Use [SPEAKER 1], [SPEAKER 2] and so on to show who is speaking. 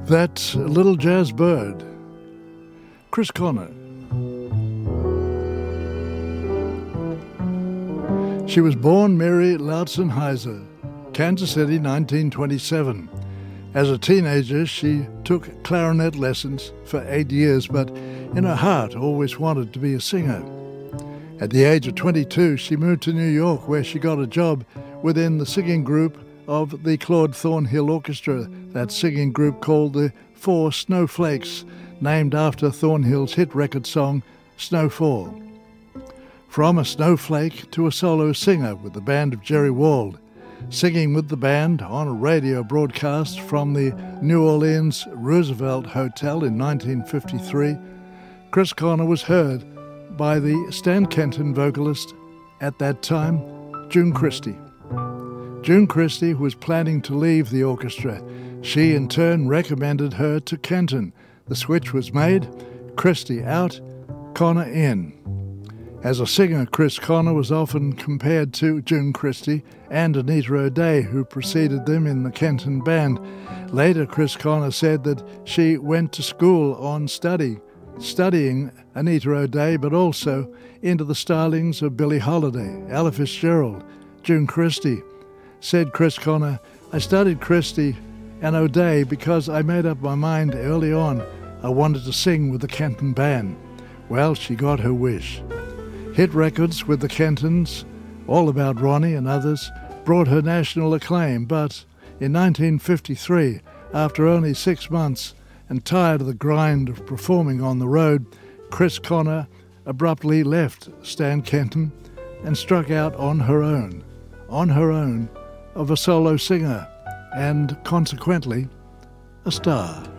[SPEAKER 1] That Little Jazz Bird, Chris Connor. She was born Mary Lautzenheiser, Kansas City, 1927. As a teenager, she took clarinet lessons for 8 years, but in her heart always wanted to be a singer. At the age of 22, she moved to New York, where she got a job within the singing group of the Claude Thornhill Orchestra, that singing group called the Four Snowflakes, named after Thornhill's hit record song, Snowfall. From a snowflake to a solo singer with the band of Jerry Wald, singing with the band on a radio broadcast from the New Orleans Roosevelt Hotel in 1953, Chris Connor was heard by the Stan Kenton vocalist at that time, June Christy. June Christy was planning to leave the orchestra. She in turn recommended her to Kenton. The switch was made, Christy out, Connor in. As a singer, Chris Connor was often compared to June Christy and Anita O'Day, who preceded them in the Kenton band. Later, Chris Connor said that she went to school on studying Anita O'Day, but also into the stylings of Billie Holiday, Ella Fitzgerald, June Christy. Said Chris Connor, "I studied Christy and O'Day because I made up my mind early on I wanted to sing with the Kenton band." Well, she got her wish. Hit records with the Kentons, All About Ronnie and others, brought her national acclaim, but in 1953, after only 6 months and tired of the grind of performing on the road, Chris Connor abruptly left Stan Kenton and struck out on her own of a solo singer and consequently a star.